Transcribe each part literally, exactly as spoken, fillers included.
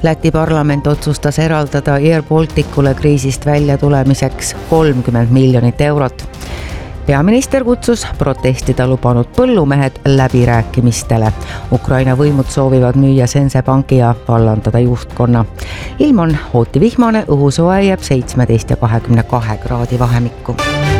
Läti parlament otsustas eraldada Air Balticule kriisist välja tulemiseks kolmkümmend miljonit eurot. Peaminister kutsus protestida lubanud põllumehed läbirääkimistele. Ukraina võimud soovivad müüa Sense Banki ja vallandada juhtkonna. Ilm on hooti vihmane, õhusoe jääb seitsmeteist ja kahekümne kahe kraadi vahemikku.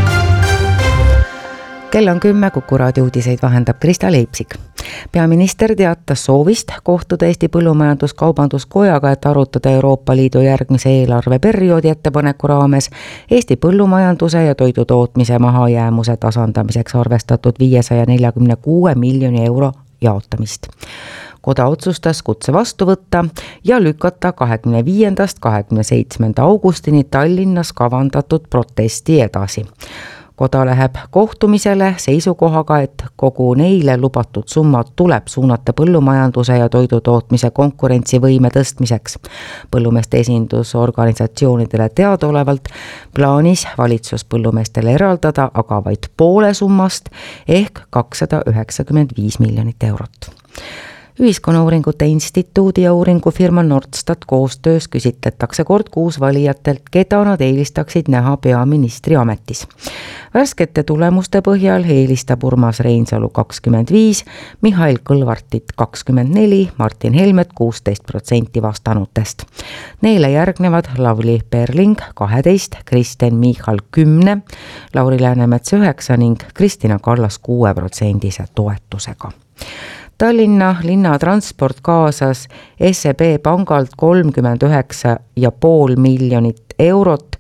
Kell on kümme, Kuku raadio uudiseid vahendab Krista Leipsik. Peaminister teatas soovist kohtuda Eesti Põllumajandus-Kaubanduskojaga, et arutada Euroopa Liidu järgmise eelarveperioodi ettepaneku raames Eesti põllumajanduse ja toidutootmise mahajäämuse tasandamiseks arvestatud viiesaja neljakümne kuue miljoni euro jaotamist. Koda otsustas kutse vastu võtta ja lükata kahekümne viiendast kahekümne seitsmenda augustini Tallinnas kavandatud protesti edasi. Koda läheb kohtumisele seisukohaga, et kogu neile lubatud summad tuleb suunata põllumajanduse ja toidutootmise konkurentsivõime tõstmiseks. Põllumeeste esindusorganisatsioonidele teadaolevalt plaanis valitsus põllumeestele eraldada aga vaid poole summast ehk kakssada üheksakümmend viis miljonit eurot. Ühiskonnauuringute instituudi ja uuringufirma Nordstat koostöös küsitletakse kord kuus valijatelt, keda nad eelistaksid näha peaministri ametis. Värskete tulemuste põhjal eelistab Urmas Reinsalu kakskümmend viis, Mihhail Kõlvartit kakskümmend neli, Martin Helmet kuusteist protsenti vastanutest. Neile järgnevad Lavly Perling kaheteist, Kristen Michal kümme, Lauri Läänemets üheksa ning Kristina Kallas kuue protsendise toetusega. Tallinna linnatransport kaasas S E B pangalt kolmkümmend üheksa ja pool miljonit eurot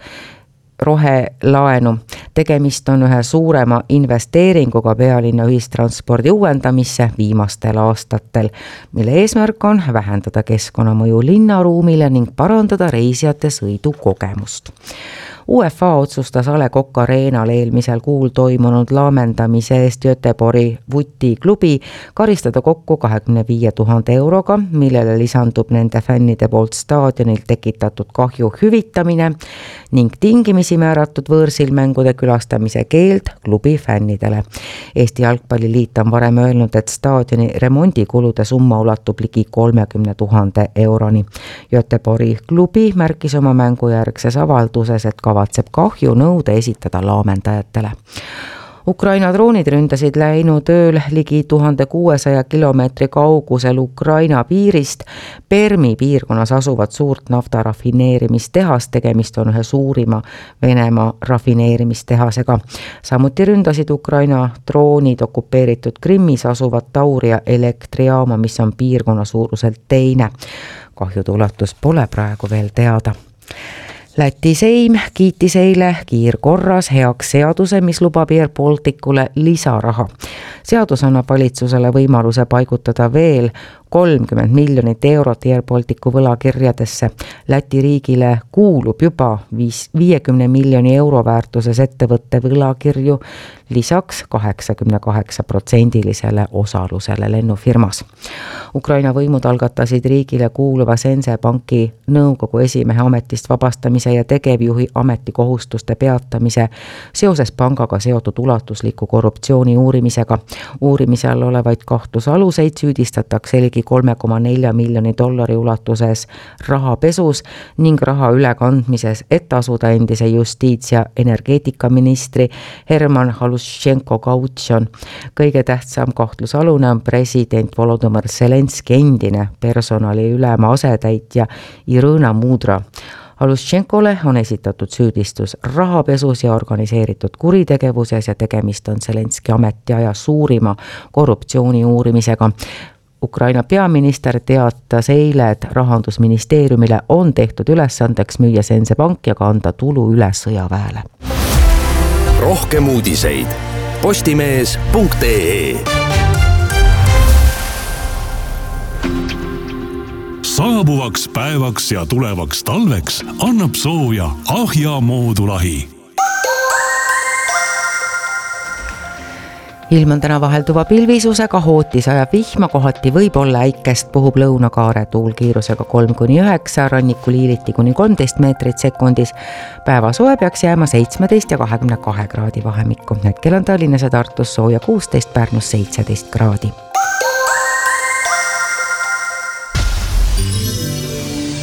rohelaenu. Tegemist on ühe suurema investeeringuga pealinna ühistranspordi uuendamisse viimastel aastatel, mille eesmärk on vähendada keskkonnamõju linnaruumile ning parandada reisijate sõidukogemust. U E F A otsustas A Le Coq Arenal eelmisel kuul toimunud laamendamise eest Göteborgi Vuti klubi karistada kokku kahekümne viie tuhande euroga, millele lisandub nende fännide poolt staadionil tekitatud kahju hüvitamine ning tingimisi määratud võõrsilmängude külastamise keeld klubi fännidele. Eesti Jalgpalliliit on varem öelnud, et staadioni remondikulude summa ulatub ligi kolmekümne tuhande euroni. Göteborgi klubi märkis oma mängujärgses avalduses, et kavatseb kahju nõude esitada laamendajatele. Ukraina droonid ründasid läinud ööl ligi tuhande kuuesaja kilomeetri kaugusel Ukraina piirist Permi piirkonnas asuvat suurt nafta rafineerimistehast, tegemist on ühe suurima Venemaa rafineerimistehasega. Samuti ründasid Ukraina droonid okupeeritud Krimmis asuvat Tauria elektrijaama, mis on piirkonna suuruselt teine. Kahjude ulatus pole praegu veel teada. Läti Seim kiitis eile kiirkorras heaks seaduse, mis lubab Air Balticule lisaraha. Seadus annab valitsusele võimaluse paigutada veel kolmkümmend miljonit eurot Air Balticu võlakirjadesse. Läti riigile kuulub juba viiekümne miljoni euro väärtuses ettevõtte võlakirju, lisaks kaheksakümne kaheksa protsendilisele osalusele lennufirmas. Ukraina võimud algatasid riigile kuuluva Sense Banki nõukogu esimehe ametist vabastamise ja tegevjuhi ametikohustuste peatamise seoses pangaga seotud ulatusliku korruptsiooni uurimisega. Uurimise all olevaid kahtlusaluseid süüdistatakse ligi kolme koma nelja miljoni dollari ulatuses rahapesus ning raha ülekandmises, et asuda endise justiits- ja energeetikaministri Herman Halushchenko kautsjon. Kõige tähtsam kahtlusalune on president Volodymyr Zelenski endine personali ülema asetäitja Irina Mudra. Halushchenkole on esitatud süüdistus rahapesus ja organiseeritud kuritegevuses ja tegemist on Zelenski ametiaja suurima korruptsiooni uurimisega. Ukraina peaminister teatas eile, et rahandusministeeriumile on tehtud ülesandeks müüa Sense Bank ja kanda tulu üle sõjaväele. Rohkem uudiseid postimees punkt ee. Saabuvaks päevaks ja tulevaks talveks annab sooja Ahja moodulahi. Ilm on täna vahelduva pilvisusega, hootis ajab vihma, kohati võib olla äikest, puhub lõunakaare tuulkiirusega kolm kuni üheksa, rannikul hiiliti kuni kolmteist meetrit sekundis. Päeva soe peaks jääma seitsmeteist ja kahekümne kahe kraadi vahemikku. Hetkel on Tallinnas ja Tartus sooja kuusteist, Pärnus seitseteist kraadi.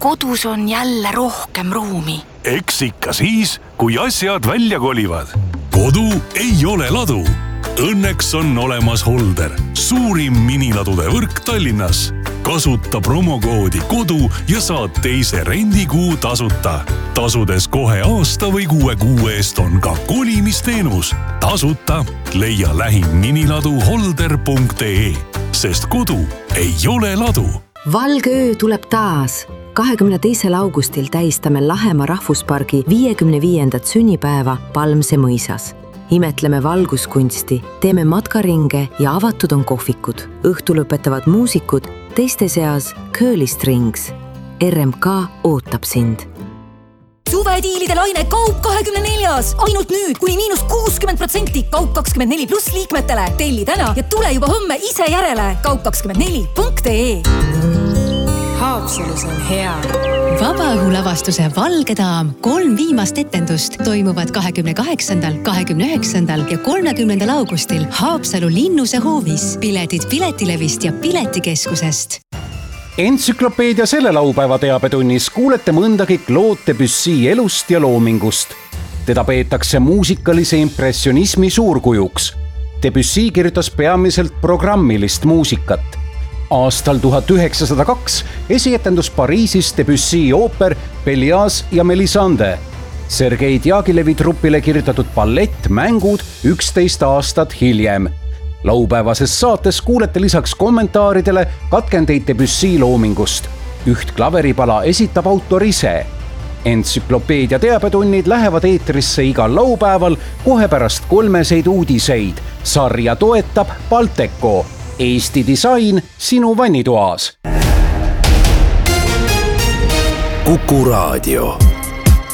kodus on jälle rohkem ruumi. Eks ikka siis, kui asjad välja kolivad. Kodu ei ole ladu. Õnneks on olemas Holder, suurim miniladude võrk Tallinnas. Kasuta promokoodi kodu ja saad teise rendikuu tasuta. Tasudes kohe aasta või kuue kuu eest on ka kolimisteenus. Tasuta leia lähim miniladu holder punkt ee, sest kodu ei ole ladu. Valge öö tuleb taas. kahekümne teisel augustil tähistame Lahemaa rahvuspargi viiekümne viiendat sünnipäeva Palmse mõisas. Imetleme valguskunsti, teeme matkaringe ja avatud on kohvikud. Õhtu lõpetavad muusikud, teiste seas Curly Strings. R M K ootab sind. Suvediilide laine Kaup kahekümne neljas. Ainult nüüd kuni miinus kuuskümmend protsenti Kaup kakskümmend neli pluss liikmetele. Telli täna ja tule juba homme ise järele. kaup kakskümmend neli punkt ee. Haapsalus on hea. Vabaõhulavastuse Valge daam kolm viimast etendust toimuvad kahekümne kaheksandal, kahekümne üheksandal ja kolmekümnendal augustil Haapsalu Linnuse hoovis. Piletid Piletilevist ja Piletikeskusest. Entsüklopeedia selle laupäeva teabetunnis kuulete mõndagi Claude Debussy elust ja loomingust. Teda peetakse muusikalise impressionismi suurkujuks. Debussy kirjutas peamiselt programmilist muusikat. Aastal tuhat üheksasada kaks esietendus Pariisis Debussy ooper Pellias ja Melisande. Sergei Diagilevi trupile kirjutatud ballett Mängud üksteist aastat hiljem. Laupäevases saates kuulete lisaks kommentaaridele katkendeid Debussy loomingust. Üht klaveripala esitab autor ise. Entsüklopeedia teabetunnid lähevad eetrisse igal laupäeval kohe pärast kolmeseid uudiseid. Sarja toetab Balteco. Eesti disain sinu vannitoas. Kuku Raadio.